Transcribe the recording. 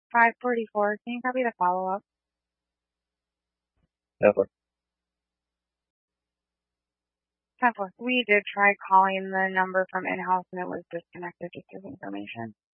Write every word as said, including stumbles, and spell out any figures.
five forty-four. Can you copy the follow-up? Over. ten four. We did try calling the number from in-house and it was disconnected, just as information.